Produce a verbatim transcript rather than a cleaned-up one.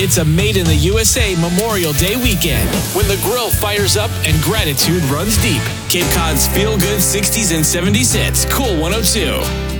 It's a Made in the U S A Memorial Day weekend when the grill fires up and gratitude runs deep. Cape Cod's feel-good sixties and seventies hits. Cool one oh two.